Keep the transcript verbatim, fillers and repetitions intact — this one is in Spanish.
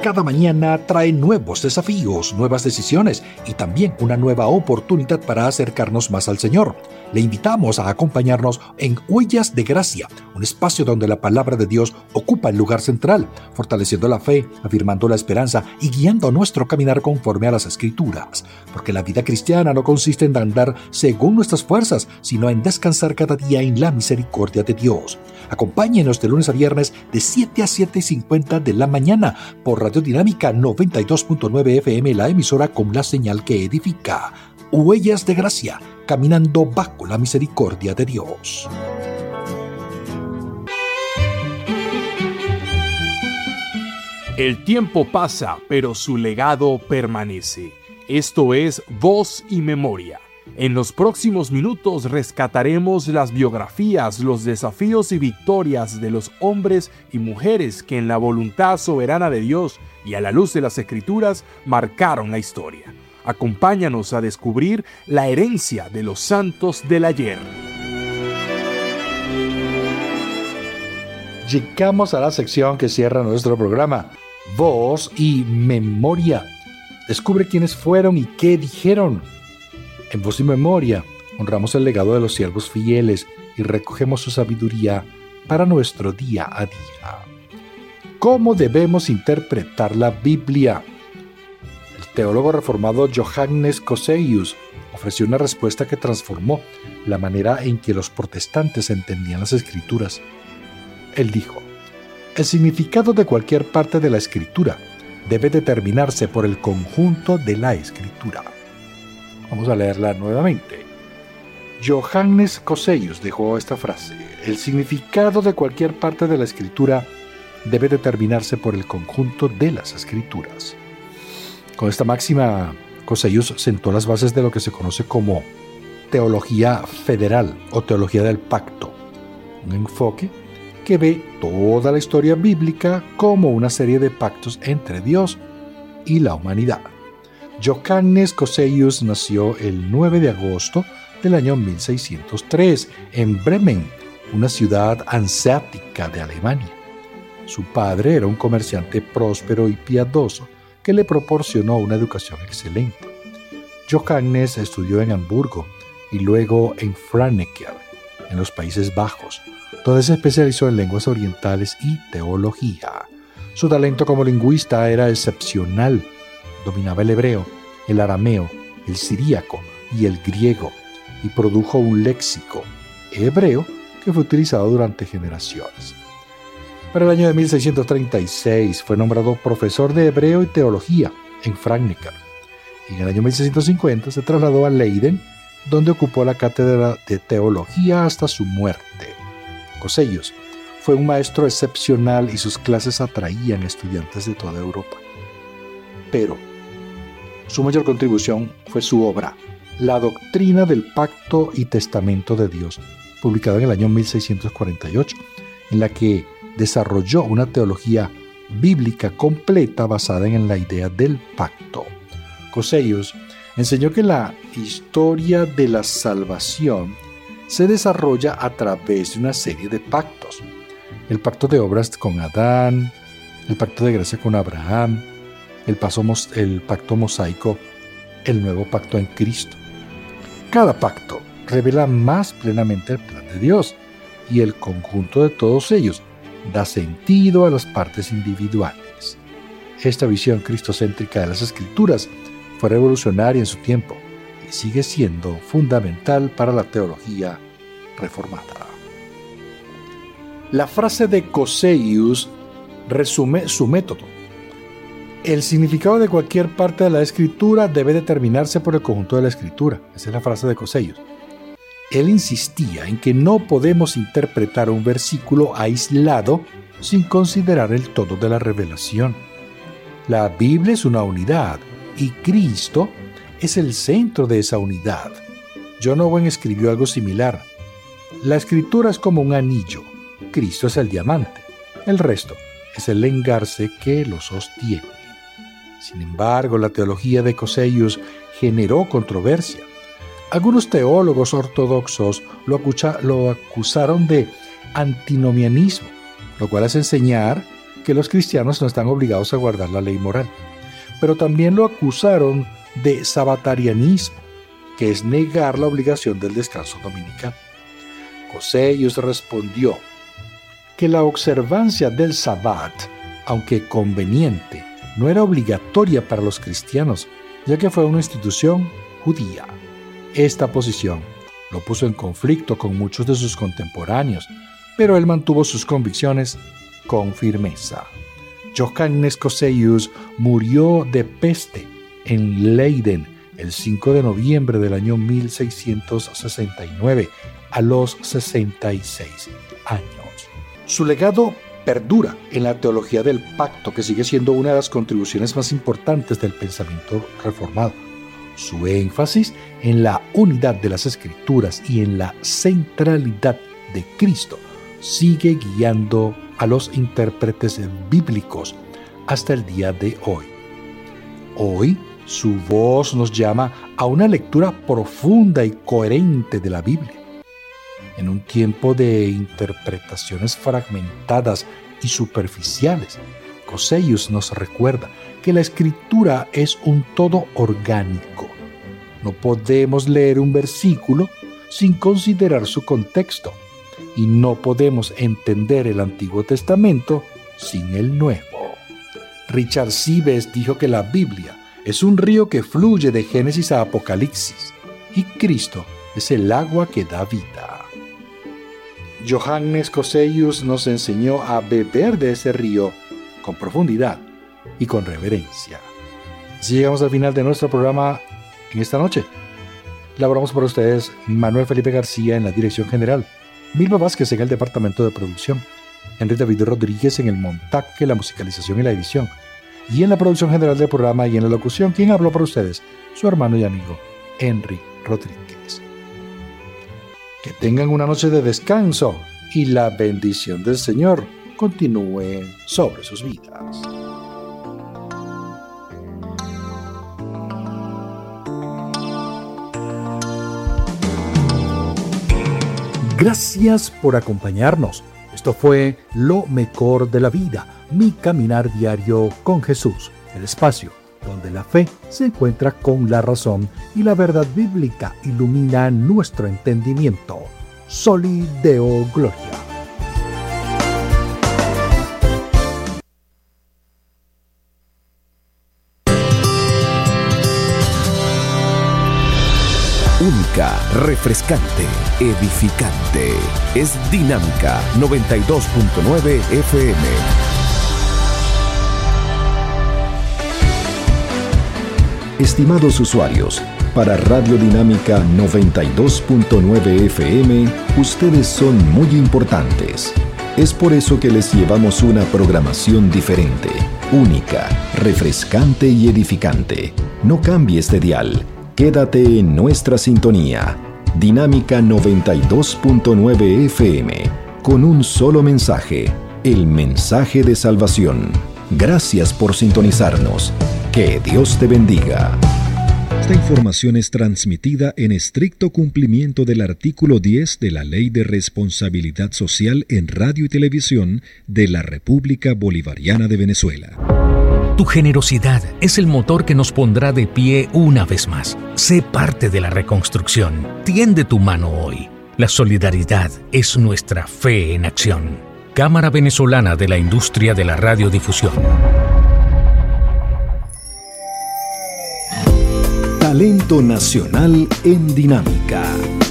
Cada mañana trae nuevos desafíos, nuevas decisiones y también una nueva oportunidad para acercarnos más al Señor. Le invitamos a acompañarnos en Huellas de Gracia, un espacio donde la palabra de Dios ocupa el lugar central, fortaleciendo la fe, afirmando la esperanza y guiando nuestro caminar conforme a las Escrituras. Porque la vida cristiana no consiste en andar según nuestras fuerzas, sino en descansar cada día en la misericordia de Dios. Acompáñenos de lunes a viernes de siete a siete y cincuenta de la mañana por Radio Dinámica noventa y dos punto nueve F M, la emisora con la señal que edifica. Huellas de Gracia, caminando bajo la misericordia de Dios. El tiempo pasa, pero su legado permanece. Esto es Voz y Memoria. En los próximos minutos rescataremos las biografías, los desafíos y victorias de los hombres y mujeres que en la voluntad soberana de Dios y a la luz de las Escrituras marcaron la historia. Acompáñanos a descubrir la herencia de los santos del ayer. Llegamos a la sección que cierra nuestro programa, Voz y Memoria. Descubre quiénes fueron y qué dijeron. En Voz y Memoria honramos el legado de los siervos fieles y recogemos su sabiduría para nuestro día a día. ¿Cómo debemos interpretar la Biblia? El teólogo reformado Johannes Cosseius ofreció una respuesta que transformó la manera en que los protestantes entendían las Escrituras. Él dijo: el significado de cualquier parte de la Escritura debe determinarse por el conjunto de la Escritura. Vamos a leerla nuevamente. Johannes Cosseius dejó esta frase: el significado de cualquier parte de la Escritura debe determinarse por el conjunto de las Escrituras. Con esta máxima, Cosseius sentó las bases de lo que se conoce como teología federal o teología del pacto, un enfoque que ve toda la historia bíblica como una serie de pactos entre Dios y la humanidad. Johannes Cosseius nació el nueve de agosto del año mil seiscientos tres en Bremen, una ciudad hanseática de Alemania. Su padre era un comerciante próspero y piadoso que le proporcionó una educación excelente. Johannes estudió en Hamburgo y luego en Franeker, en los Países Bajos, donde se especializó en lenguas orientales y teología. Su talento como lingüista era excepcional. Dominaba el hebreo, el arameo, el siríaco y el griego, y produjo un léxico hebreo que fue utilizado durante generaciones. Para el año de mil seiscientos treinta y seis fue nombrado profesor de hebreo y teología en Franeker. Y en el año mil seiscientos cincuenta se trasladó a Leiden, donde ocupó la cátedra de teología hasta su muerte. Cosseius fue un maestro excepcional y sus clases atraían estudiantes de toda Europa. Pero su mayor contribución fue su obra, La Doctrina del Pacto y Testamento de Dios, publicada en el año mil seiscientos cuarenta y ocho, en la que desarrolló una teología bíblica completa basada en la idea del pacto. Cosseius enseñó que la historia de la salvación se desarrolla a través de una serie de pactos. El pacto de obras con Adán, el pacto de gracia con Abraham, el, paso, el pacto mosaico, el nuevo pacto en Cristo. Cada pacto revela más plenamente el plan de Dios y el conjunto de todos ellos da sentido a las partes individuales. Esta visión cristocéntrica de las Escrituras fue revolucionaria en su tiempo y sigue siendo fundamental para la teología reformada. La frase de Cosseius resume su método. El significado de cualquier parte de la Escritura debe determinarse por el conjunto de la Escritura. Esa es la frase de Cosseius. Él insistía en que no podemos interpretar un versículo aislado sin considerar el todo de la revelación. La Biblia es una unidad y Cristo es el centro de esa unidad. John Owen escribió algo similar. La Escritura es como un anillo, Cristo es el diamante, el resto es el engarce que lo sostiene. Sin embargo, la teología de Cosseius generó controversia. Algunos teólogos ortodoxos lo, acucha, lo acusaron de antinomianismo, lo cual es enseñar que los cristianos no están obligados a guardar la ley moral. Pero también lo acusaron de sabatarianismo, que es negar la obligación del descanso dominical. Cosseius respondió que la observancia del sabbat, aunque conveniente, no era obligatoria para los cristianos, ya que fue una institución judía. Esta posición lo puso en conflicto con muchos de sus contemporáneos, pero él mantuvo sus convicciones con firmeza. Johannes Cosseius murió de peste en Leiden el cinco de noviembre del año mil seiscientos sesenta y nueve, a los sesenta y seis años. Su legado perdura en la teología del pacto, que sigue siendo una de las contribuciones más importantes del pensamiento reformado. Su énfasis en la unidad de las Escrituras y en la centralidad de Cristo sigue guiando a los intérpretes bíblicos hasta el día de hoy. Hoy, su voz nos llama a una lectura profunda y coherente de la Biblia. En un tiempo de interpretaciones fragmentadas y superficiales, Cosseius nos recuerda que la Escritura es un todo orgánico. No podemos leer un versículo sin considerar su contexto, y no podemos entender el Antiguo Testamento sin el Nuevo. Richard Sibbes dijo que la Biblia es un río que fluye de Génesis a Apocalipsis, y Cristo es el agua que da vida. Johannes Cosseius nos enseñó a beber de ese río con profundidad y con reverencia. Así llegamos al final de nuestro programa en esta noche. Laboramos para ustedes Manuel Felipe García en la dirección general, Milva Vázquez en el departamento de producción, Henry David Rodríguez en el montaje, la musicalización y la edición, y en la producción general del programa y en la locución, quien habló para ustedes, su hermano y amigo, Henry Rodríguez. Que tengan una noche de descanso y la bendición del Señor continúe sobre sus vidas. Gracias por acompañarnos. Esto fue Lo Mejor de la Vida, mi caminar diario con Jesús, el espacio donde la fe se encuentra con la razón y la verdad bíblica ilumina nuestro entendimiento. Soli Deo Gloria. Única, refrescante, edificante. Es Dinámica noventa y dos punto nueve F M. Estimados usuarios, para Radio Dinámica noventa y dos punto nueve F M, ustedes son muy importantes. Es por eso que les llevamos una programación diferente, única, refrescante y edificante. No cambies de dial. Quédate en nuestra sintonía, Dinámica noventa y dos punto nueve F M, con un solo mensaje, el mensaje de salvación. Gracias por sintonizarnos. Que Dios te bendiga. Esta información es transmitida en estricto cumplimiento del artículo diez de la Ley de Responsabilidad Social en Radio y Televisión de la República Bolivariana de Venezuela. Tu generosidad es el motor que nos pondrá de pie una vez más. Sé parte de la reconstrucción. Tiende tu mano hoy. La solidaridad es nuestra fe en acción. Cámara Venezolana de la Industria de la Radiodifusión. Talento nacional en Dinámica.